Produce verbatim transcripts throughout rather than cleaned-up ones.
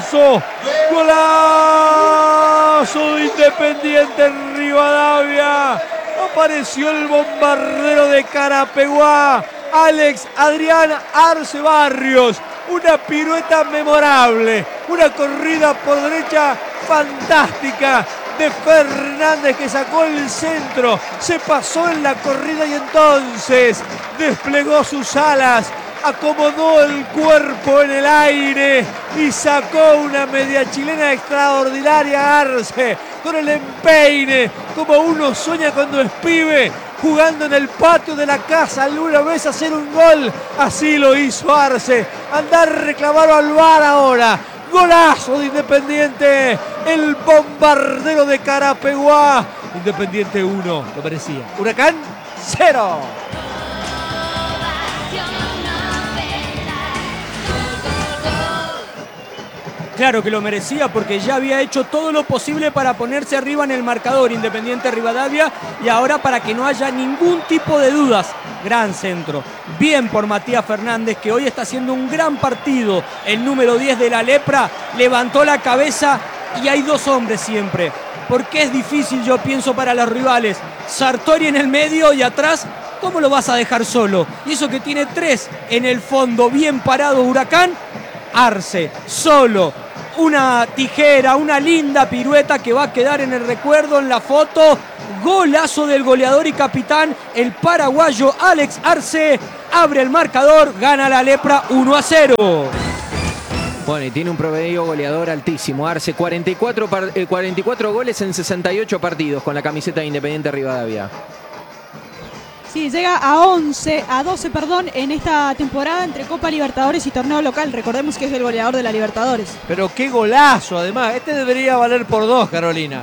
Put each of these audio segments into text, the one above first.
golazo, golazo de Independiente Rivadavia. Apareció el bombardero de Carapeguá, Alex Adrián Arce Barrios. Una pirueta memorable, una corrida por derecha fantástica de Fernández, que sacó el centro, se pasó en la corrida y entonces desplegó sus alas, acomodó el cuerpo en el aire y sacó una media chilena extraordinaria. Arce, con el empeine, como uno sueña cuando es pibe, jugando en el patio de la casa alguna vez hacer un gol. Así lo hizo Arce. Andar a reclamar al V A R ahora. Golazo de Independiente, el bombardero de Carapeguá. Independiente uno, lo merecía. Huracán cero. Claro que lo merecía, porque ya había hecho todo lo posible para ponerse arriba en el marcador Independiente Rivadavia, y ahora para que no haya ningún tipo de dudas. Gran centro, bien por Matías Fernández, que hoy está haciendo un gran partido. El número diez de la Lepra levantó la cabeza y hay dos hombres siempre, porque es difícil, yo pienso, para los rivales. Sartori en el medio y atrás, ¿cómo lo vas a dejar solo? Y eso que tiene tres en el fondo, bien parado Huracán. Arce, solo, una tijera, una linda pirueta que va a quedar en el recuerdo, en la foto. Golazo del goleador y capitán, el paraguayo Alex Arce. Abre el marcador, gana la Lepra uno a cero. Bueno, y tiene un promedio goleador altísimo. Arce, cuarenta y cuatro, eh, cuarenta y cuatro goles en sesenta y ocho partidos con la camiseta de Independiente Rivadavia. Sí, llega a once, a doce, perdón, en esta temporada entre Copa Libertadores y torneo local. Recordemos que es el goleador de la Libertadores. Pero qué golazo, además. Este debería valer por dos, Carolina.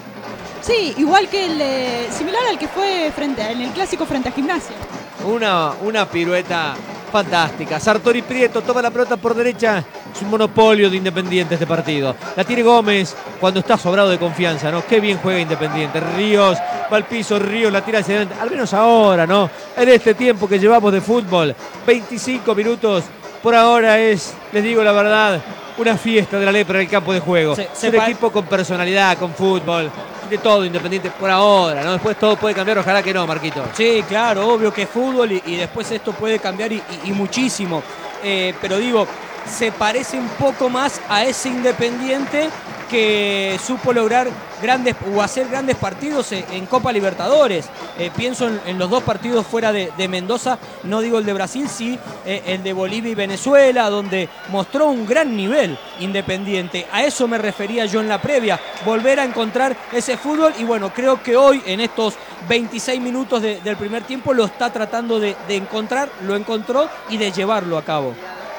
Sí, igual que el eh, similar al que fue frente a, en el clásico frente a Gimnasia. Una, una pirueta fantástica. Sartori Prieto toma la pelota por derecha. Es un monopolio de Independiente este partido. La tiene Gómez cuando está sobrado de confianza, ¿no? Qué bien juega Independiente. Ríos va al piso, Ríos la tira hacia adelante. Al menos ahora, ¿no? En este tiempo que llevamos de fútbol. veinticinco minutos. Por ahora es, les digo la verdad, una fiesta de la Lepra en el campo de juego. Se, se es un equipo con personalidad, con fútbol. De todo Independiente por ahora, ¿no? Después todo puede cambiar, ojalá que no, Marquito. Sí, claro, obvio que es fútbol y, y después esto puede cambiar y, y, y muchísimo. Eh, pero digo, se parece un poco más a ese Independiente que supo lograr grandes o hacer grandes partidos en Copa Libertadores. Eh, pienso en, en los dos partidos fuera de, de Mendoza, no digo el de Brasil, sí eh, el de Bolivia y Venezuela, donde mostró un gran nivel Independiente. A eso me refería yo en la previa, volver a encontrar ese fútbol, y bueno, creo que hoy en estos veintiséis minutos de, del primer tiempo lo está tratando de, de encontrar, lo encontró y de llevarlo a cabo.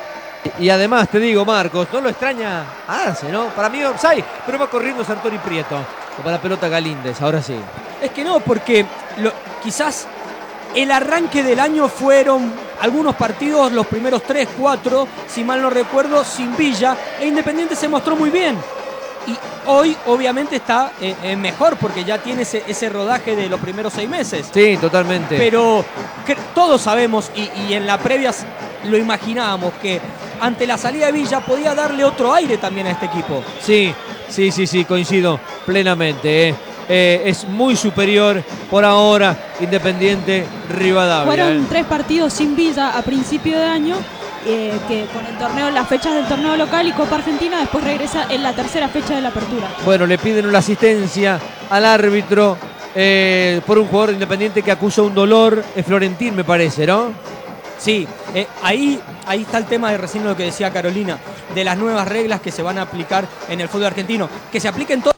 Y además te digo, Marcos, no lo extraña Arce, ¿no? Para mí offside, pero va corriendo Sartori Prieto. Para la pelota Galíndez, ahora sí. Es que no, porque lo, quizás el arranque del año fueron algunos partidos, los primeros tres, cuatro, si mal no recuerdo, sin Villa, e Independiente se mostró muy bien. Y hoy obviamente está eh, eh, mejor porque ya tiene ese, ese rodaje de los primeros seis meses. Sí, totalmente. Pero que, todos sabemos y, y en la previa lo imaginábamos que ante la salida de Villa podía darle otro aire también a este equipo. Sí, sí, sí, sí, coincido plenamente. Eh. Eh, es muy superior por ahora Independiente Rivadavia. Fueron eh. tres partidos sin Villa a principio de año. Eh, que con el torneo, las fechas del torneo local y Copa Argentina, después regresa en la tercera fecha de la apertura. Bueno, le piden una asistencia al árbitro eh, por un jugador Independiente que acusa un dolor, es Florentín me parece, ¿no? Sí, eh, ahí, ahí está el tema de recién lo que decía Carolina, de las nuevas reglas que se van a aplicar en el fútbol argentino, que se apliquen todos.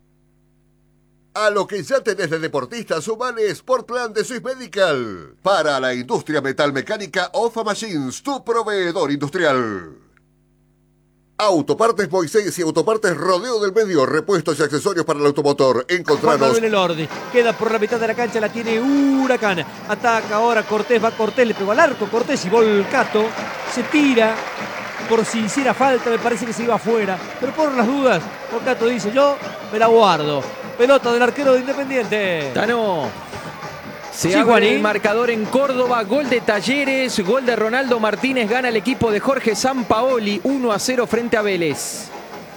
A lo que ya tenés de deportista, sumale Sportplan de Swiss Medical. Para la industria metalmecánica, Ofa Machines, tu proveedor industrial. Autopartes Moisés y Autopartes Rodeo del Medio, repuestos y accesorios para el automotor. Encontranos. Juan Manuel Elordi, queda por la mitad de la cancha, la tiene Huracán. Ataca ahora Cortés, va Cortés, le pegó al arco Cortés y Volcato se tira. Por si hiciera falta, me parece que se iba afuera. Pero por las dudas, Volcato dice, yo me la guardo. Pelota del arquero de Independiente. Tano. Se sí, abre Juaní. El marcador en Córdoba, gol de Talleres, gol de Ronaldo Martínez, gana el equipo de Jorge Sampaoli, uno a cero frente a Vélez.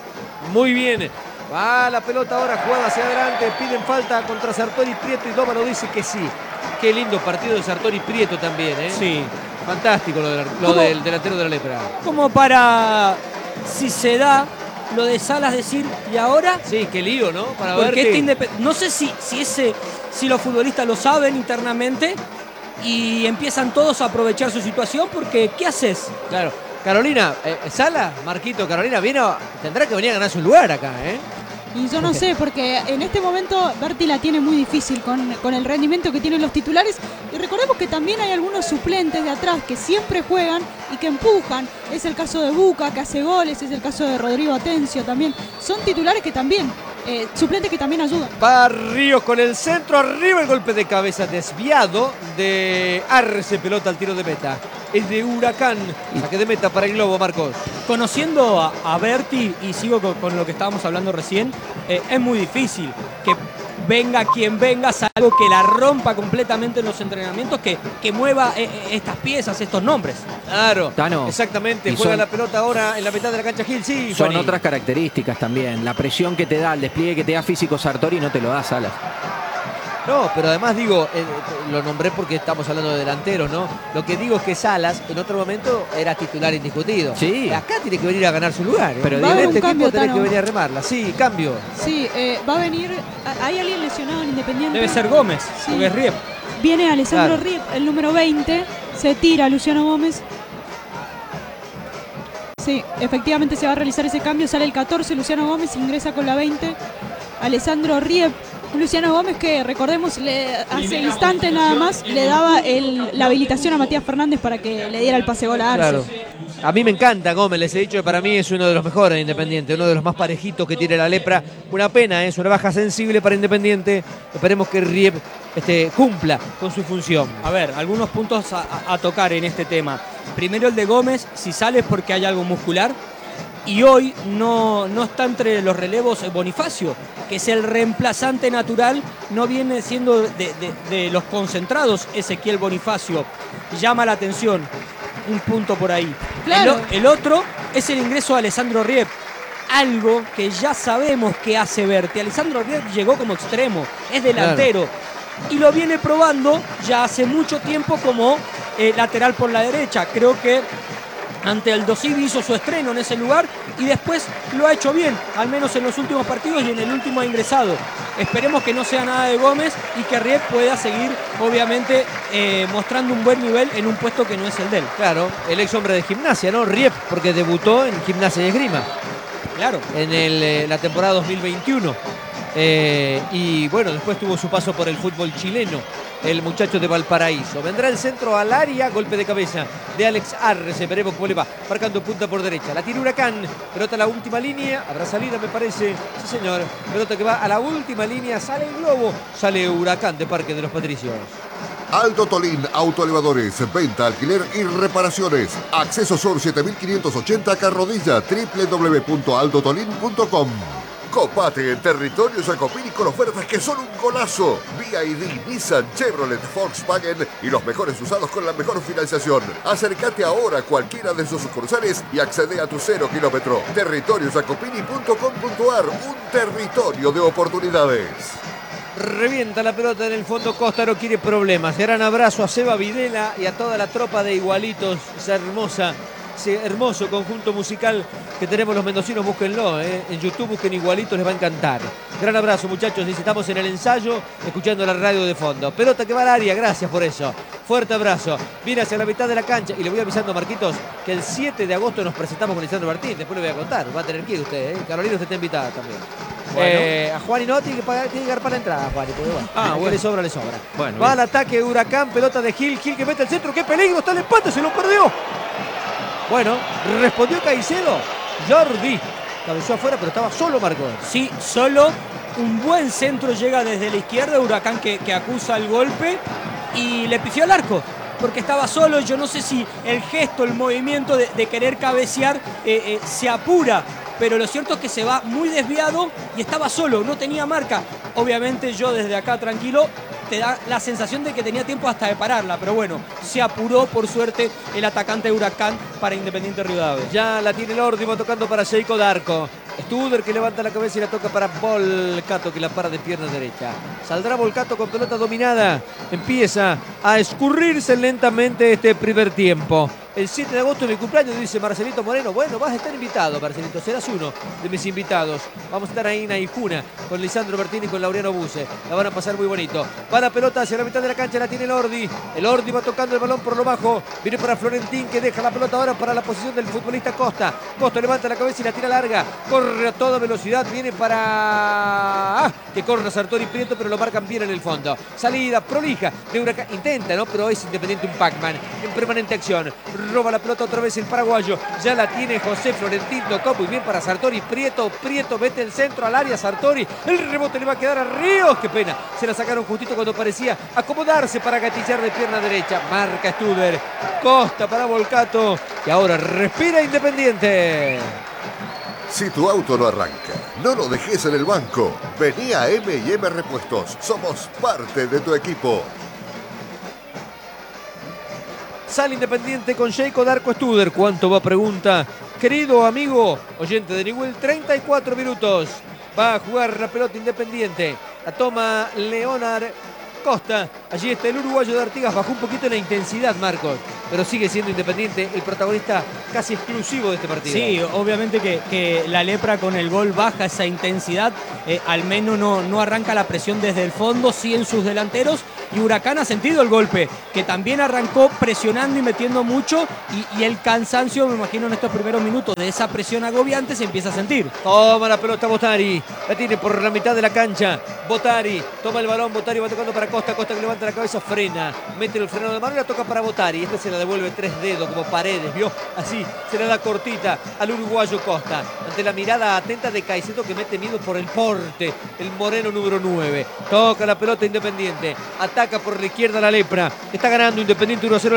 Muy bien. Va la pelota ahora jugada hacia adelante. Piden falta contra Sartori Prieto y Dómalo dice que sí. Qué lindo partido de Sartori Prieto también, ¿eh? Sí. Fantástico lo, de, lo del delantero de la Lepra. Como para, si se da, lo de Salas decir, ¿y ahora? Sí, qué lío, ¿no? Para Porque ver este que... independ- no sé si, si, ese, si los futbolistas lo saben internamente y empiezan todos a aprovechar su situación porque ¿qué haces? Claro. Carolina, eh, Sala, Marquito, Carolina vino, tendrá que venir a ganar su lugar acá, ¿eh? Y yo no sé, porque en este momento Berti la tiene muy difícil con, con el rendimiento que tienen los titulares. Y recordemos que también hay algunos suplentes de atrás que siempre juegan y que empujan. Es el caso de Buca, que hace goles, es el caso de Rodrigo Atencio también. Son titulares que también, eh, suplentes que también ayudan. Va Ríos con el centro, arriba el golpe de cabeza desviado de Arce, pelota al tiro de meta. Es de Huracán, saque de meta para el Globo, Marcos. Conociendo a, a Berti, y sigo con, con lo que estábamos hablando recién, eh, es muy difícil que venga quien venga, salvo que la rompa completamente en los entrenamientos, que, que mueva eh, eh, estas piezas, estos nombres. Claro, Tano. exactamente. Y Juega son- la pelota ahora en la mitad de la cancha Gil, sí, Son Juani. otras características también. La presión que te da, el despliegue que te da físico Sartori no te lo da Salas. No, pero además digo, eh, lo nombré porque estamos hablando de delanteros, ¿no? Lo que digo es que Salas en otro momento era titular indiscutido. Sí. Acá tiene que venir a ganar su lugar, ¿eh? Pero En Va a haber este un cambio, equipo tenés Tano. que venir a remarla. Sí, cambio. Sí, eh, va a venir, hay alguien lesionado en Independiente. Debe ser Gómez, Sí. porque es Riep. Viene Alessandro Claro. Riep, el número veinte, se tira Luciano Gómez. Sí, efectivamente se va a realizar ese cambio, sale el catorce, Luciano Gómez ingresa con la veinte, Alessandro Riep. Luciano Gómez que, recordemos, le, hace instantes nada más le daba el- la habilitación a Matías Fernández para que le diera el pase gol a Arce. Claro. A mí me encanta Gómez, les he dicho que para mí es uno de los mejores de Independiente, uno de los más parejitos que tiene la Lepra. Una pena, ¿eh? Es una baja sensible para Independiente. Esperemos que Riep este, cumpla con su función. A ver, algunos puntos a, a- a tocar en este tema. Primero el de Gómez, si sale es porque hay algo muscular. Y hoy no, no está entre los relevos Bonifacio, que es el reemplazante natural, no viene siendo de, de- de los concentrados Ezequiel Bonifacio. Llama la atención, un punto por ahí. Claro. El, o- el otro es el ingreso de Alessandro Riep, algo que ya sabemos que hace Berti. Alessandro Riep llegó como extremo, es delantero. Y lo viene probando ya hace mucho tiempo como eh, lateral por la derecha. Creo que ante el Dosivi hizo su estreno en ese lugar y después lo ha hecho bien, al menos en los últimos partidos y en el último ha ingresado. Esperemos que no sea nada de Gómez y que Riep pueda seguir, obviamente, eh, mostrando un buen nivel en un puesto que no es el de él. Claro, el ex hombre de Gimnasia, ¿no? Riep, porque debutó en Gimnasia y Esgrima Claro. en el, eh, la temporada dos mil veintiuno. Eh, y bueno, después tuvo su paso por el fútbol chileno, el muchacho de Valparaíso. Vendrá el centro al área, golpe de cabeza de Alex Arce, veremos cómo le va, marcando punta por derecha. La tira Huracán, pelota a la última línea, habrá salida me parece, sí señor, pelota que va a la última línea, sale el globo, sale Huracán de Parque de los Patricios. Aldo Tolín Autoelevadores, venta, alquiler y reparaciones. Acceso Sur siete mil quinientos ochenta Carrodilla, doble u doble u doble u punto aldo tolín punto com. Copate en territorio Jacopini con ofertas que son un golazo. B I D, Nissan, Chevrolet, Volkswagen y los mejores usados con la mejor financiación. Acércate ahora a cualquiera de sus sucursales y accede a tu cero kilómetro. territorio jacopini punto com punto ar, un territorio de oportunidades. Revienta la pelota en el fondo, Costa no quiere problemas. Gran abrazo a Seba Videla y a toda la tropa de Igualitos, esa hermosa, ese hermoso conjunto musical que tenemos los mendocinos, búsquenlo, ¿eh? En YouTube busquen Igualitos, les va a encantar. Gran abrazo muchachos, dice, estamos en el ensayo, escuchando la radio de fondo. Pelota que va al área, gracias por eso. Fuerte abrazo, viene hacia la mitad de la cancha y le voy avisando a Marquitos que el siete de agosto nos presentamos con Lisandro Martín, después le voy a contar, va a tener que ir usted, ¿eh? Carolina, usted está invitada también. Bueno. Eh, a Juan y no tiene que pagar, tiene que dar para la entrada, Juan. Porque, bueno, Ah, lo que bueno. le sobra, le sobra. Bueno, Va bien. al ataque Huracán, pelota de Gil, Gil que mete el centro, qué peligro, está el empate, se lo perdió. Bueno, respondió Caicedo, Jordi, cabeceó afuera, pero estaba solo Marcos. Sí, solo un buen centro llega desde la izquierda, Huracán que, que acusa el golpe y le pifió al arco. Porque estaba solo, yo no sé si el gesto, el movimiento de, de querer cabecear eh, eh, se apura, pero lo cierto es que se va muy desviado y estaba solo, no tenía marca. Obviamente yo desde acá tranquilo, te da la sensación de que tenía tiempo hasta de pararla, pero bueno, se apuró por suerte el atacante de Huracán para Independiente Rivadavia. Ya la tiene el Ordi, va tocando para Seiko Darco. Studer que levanta la cabeza y la toca para Volcato, que la para de pierna derecha. Saldrá Volcato con pelota dominada. Empieza a escurrirse lentamente este primer tiempo. El siete de agosto de mi cumpleaños, dice Marcelito Moreno. Bueno, vas a estar invitado, Marcelito. Serás uno de mis invitados. Vamos a estar ahí en Aijuna con Lisandro Bertini y con Laureano Buse. La van a pasar muy bonito. Va la pelota hacia la mitad de la cancha. La tiene el Ordi. El Ordi va tocando el balón por lo bajo. Viene para Florentín, que deja la pelota ahora para la posición del futbolista Costa. Costa levanta la cabeza y la tira larga. Corre a toda velocidad. Viene para... Ah, que corre Sartori Prieto, pero lo marcan bien en el fondo. Salida prolija de Huracán. Intenta, ¿no? Pero es Independiente un Pac-Man en permanente acción. Roba la pelota otra vez el paraguayo. Ya la tiene José Florentín. Tocó muy bien para Sartori Prieto. Prieto mete el centro al área. Sartori. El rebote le va a quedar a Ríos. Qué pena. Se la sacaron justito cuando parecía acomodarse para gatillar de pierna derecha. Marca Studer. Costa para Volcato. Y ahora respira Independiente. Si tu auto no arranca, no lo dejes en el banco. Vení a eme y eme Repuestos. Somos parte de tu equipo. Sale Independiente con Jacob Darko Studer. ¿Cuánto va? Pregunta. Querido amigo, oyente de Newell, treinta y cuatro minutos. Va a jugar la pelota Independiente. La toma Leonard Costa. Allí está el uruguayo de Artigas. Bajó un poquito la intensidad, Marcos, pero sigue siendo Independiente el protagonista casi exclusivo de este partido. Sí, obviamente que, que la Lepra con el gol baja esa intensidad. Eh, al menos no, no arranca la presión desde el fondo, sí en sus delanteros. Y Huracán ha sentido el golpe, que también arrancó presionando y metiendo mucho. Y, y el cansancio, me imagino, en estos primeros minutos de esa presión agobiante se empieza a sentir. Toma la pelota Botari. La tiene por la mitad de la cancha. Botari. Toma el balón. Botari va tocando para Costa. Costa que levanta la cabeza, frena. Mete el freno de mano y la toca para Botari. Este se la devuelve tres dedos como Paredes, ¿vio? Así, se la da cortita al uruguayo Costa. Ante la mirada atenta de Caicedo, que mete miedo por el porte. El moreno número nueve. Toca la pelota Independiente. Ataca por la izquierda la Lepra. Está ganando Independiente uno a cero.